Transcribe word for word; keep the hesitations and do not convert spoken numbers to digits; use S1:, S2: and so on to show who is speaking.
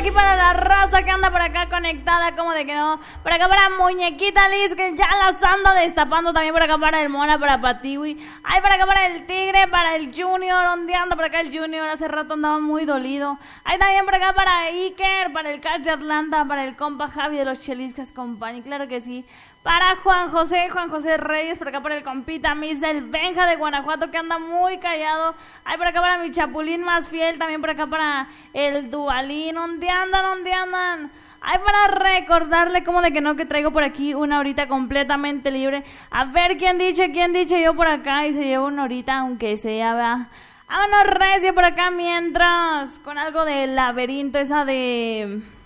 S1: aquí para la raza que anda por acá conectada, como de que no. Por acá para Muñequita Liz, que ya las anda destapando. También por acá para el Mona, para Patiwi. Ay, por acá para el Tigre, para el Junior. ¿Dónde anda por acá el Junior? Hace rato andaba muy dolido. Ay, también por acá para Iker, para el Catch de Atlanta, para el compa Javi de los Cheliscas Company. Claro que sí. Para Juan José, Juan José Reyes, por acá para el compita Miss del Benja de Guanajuato, que anda muy callado. Hay por acá para mi chapulín más fiel, también por acá para el Dualín. ¿Dónde andan? ¿Dónde andan? Hay para recordarle como de que no, que traigo por aquí una horita completamente libre. A ver quién dice, quién dice yo por acá y se lleva una horita, aunque sea, ¿verdad? Vámonos recio por acá mientras, con algo del laberinto, esa de...